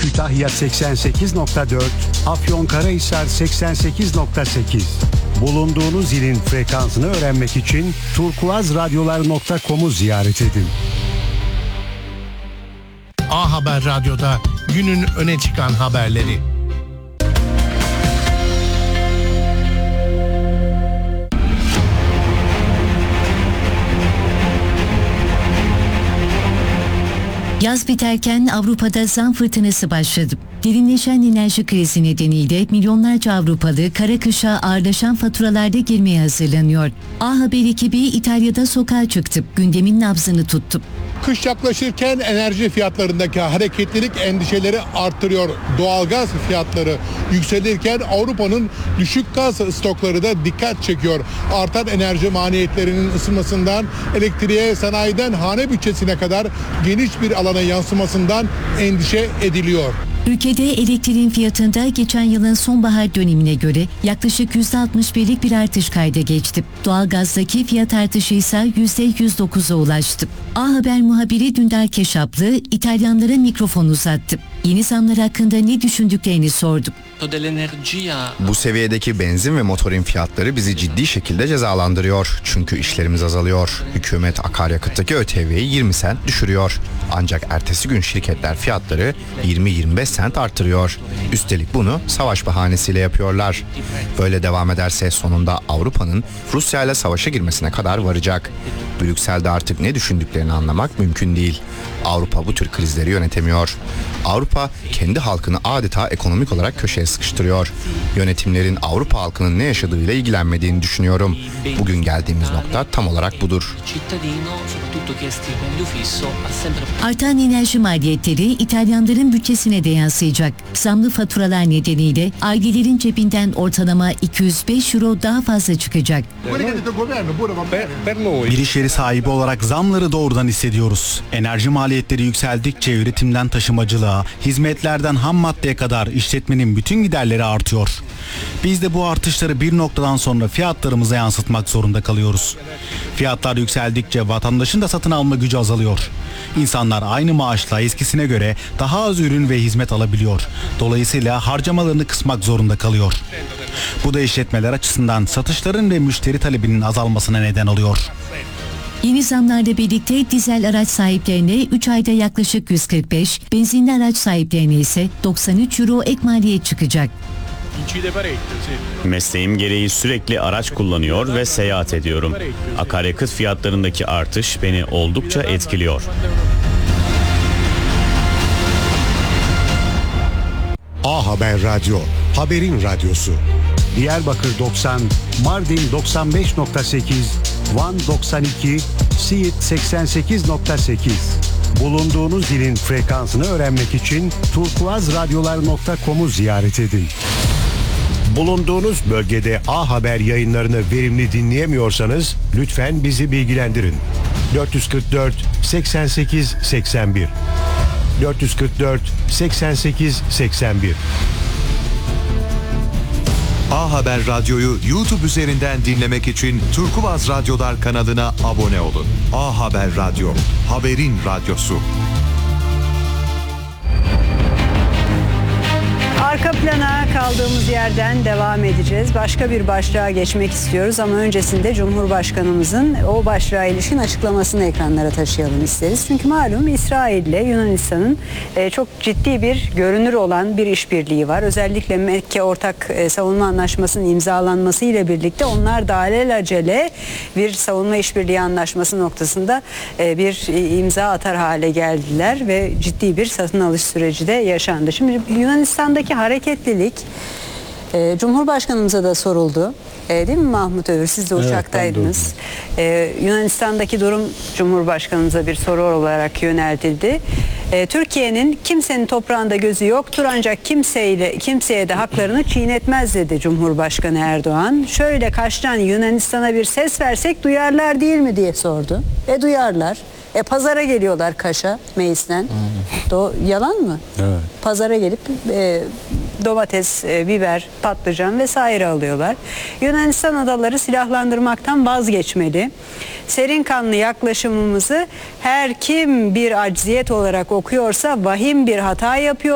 Kütahya 88.4, Afyonkarahisar 88.8. Bulunduğunuz ilin frekansını öğrenmek için turkuazradyolar.com'u ziyaret edin. A Haber Radyo'da günün öne çıkan haberleri. Yaz biterken Avrupa'da zam fırtınası başladı. Derinleşen enerji krizi nedeniyle milyonlarca Avrupalı kara kışa ağırlaşan faturalarda girmeye hazırlanıyor. A Haber ekibi İtalya'da sokağa çıktı, gündemin nabzını tuttu. Kış yaklaşırken enerji fiyatlarındaki hareketlilik endişeleri arttırıyor. Doğalgaz fiyatları yükselirken Avrupa'nın düşük gaz stokları da dikkat çekiyor. Artan enerji maliyetlerinin ısınmasından elektriğe, sanayiden hane bütçesine kadar geniş bir alana yansımasından endişe ediliyor. Ülkede elektriğin fiyatında geçen yılın sonbahar dönemine göre yaklaşık %61'lik bir artış kayda geçti. Doğalgazdaki fiyat artışı ise %109'a ulaştı. A Haber muhabiri Dündar Keşaplı İtalyanlara mikrofon uzattı. Yeni zamlar hakkında ne düşündüklerini sorduk. Bu seviyedeki benzin ve motorin fiyatları bizi ciddi şekilde cezalandırıyor. Çünkü işlerimiz azalıyor. Hükümet akaryakıttaki ÖTV'yi 20 sent düşürüyor. Ancak ertesi gün şirketler fiyatları 20-25 sent artırıyor. Üstelik bunu savaş bahanesiyle yapıyorlar. Böyle devam ederse sonunda Avrupa'nın Rusya ile savaşa girmesine kadar varacak. Brüksel'de artık ne düşündüklerini anlamak mümkün değil. Avrupa bu tür krizleri yönetemiyor. Avrupa kendi halkını adeta ekonomik olarak köşeye sıkıştırıyor. Yönetimlerin Avrupa halkının ne yaşadığıyla ilgilenmediğini düşünüyorum. Bugün geldiğimiz nokta tam olarak budur. Artan enerji maliyetleri İtalyanların bütçesine de yansıyacak. Zamlı faturalar nedeniyle ailelerin cebinden ortalama 205 euro daha fazla çıkacak. Bir iş yeri sahibi olarak zamları doğrudan hissediyoruz. Enerji maliyetleri yükseldikçe üretimden taşımacılığa, hizmetlerden ham maddeye kadar işletmenin bütün giderleri artıyor. Biz de bu artışları bir noktadan sonra fiyatlarımıza yansıtmak zorunda kalıyoruz. Fiyatlar yükseldikçe vatandaşın da satın alma gücü azalıyor. İnsanlar aynı maaşla eskisine göre daha az ürün ve hizmet alabiliyor. Dolayısıyla harcamalarını kısmak zorunda kalıyor. Bu da işletmeler açısından satışların ve müşteri talebinin azalmasına neden oluyor. Yeni zamlarla birlikte dizel araç sahiplerine 3 ayda yaklaşık 145, benzinli araç sahiplerine ise 93 euro ek maliyet çıkacak. Mesleğim gereği sürekli araç kullanıyor ve seyahat ediyorum. Akaryakıt fiyatlarındaki artış beni oldukça etkiliyor. A Haber Radyo, haberin radyosu. Diyarbakır 90, Mardin 95.8, Van 92, Siirt 88.8. Bulunduğunuz ilin frekansını öğrenmek için turkuazradyolar.com'u ziyaret edin. Bulunduğunuz bölgede A Haber yayınlarını verimli dinleyemiyorsanız lütfen bizi bilgilendirin. 444 88 81 444 88 81. A Haber Radyo'yu YouTube üzerinden dinlemek için Turkuaz Radyolar kanalına abone olun. A Haber Radyo, haberin radyosu. Arka plana kaldığımız yerden devam edeceğiz. Başka bir başlığa geçmek istiyoruz ama öncesinde Cumhurbaşkanımızın o başlığa ilişkin açıklamasını ekranlara taşıyalım isteriz. Çünkü malum İsrail ile Yunanistan'ın çok ciddi bir görünür olan bir işbirliği var. Özellikle Mekke Ortak Savunma Anlaşması'nın imzalanması ile birlikte onlar da alelacele bir savunma işbirliği anlaşması noktasında bir imza atar hale geldiler ve ciddi bir satın alış süreci de yaşandı. Şimdi Yunanistan'daki hareketlilik Cumhurbaşkanımıza da soruldu. Değil mi Mahmut Övür? Siz de uçaktaydınız. Yunanistan'daki durum Cumhurbaşkanımıza bir soru olarak yöneltildi. Türkiye'nin kimsenin toprağında gözü yoktur ancak kimseye de haklarını çiğnetmez dedi Cumhurbaşkanı Erdoğan. Şöyle kaştan Yunanistan'a bir ses versek duyarlar değil mi diye sordu. Duyarlar. Pazara geliyorlar Kaş'a, Meis'ten. Yalan mı? Evet. Pazara gelip domates, biber, patlıcan vesaire alıyorlar. Yunanistan adaları silahlandırmaktan vazgeçmeli. Serin kanlı yaklaşımımızı her kim bir acziyet olarak okuyorsa vahim bir hata yapıyor.